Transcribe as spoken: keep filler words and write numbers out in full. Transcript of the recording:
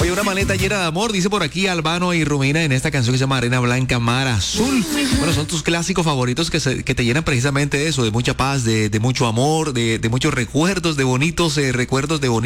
Oye, una maleta llena de amor, dice por aquí Albano y Rumina en esta canción que se llama Arena Blanca, Mar Azul. Bueno, son tus clásicos favoritos que, se, que te llenan precisamente de eso, de mucha paz, de, de mucho amor, de, de muchos recuerdos, de bonitos eh, recuerdos, de bonitos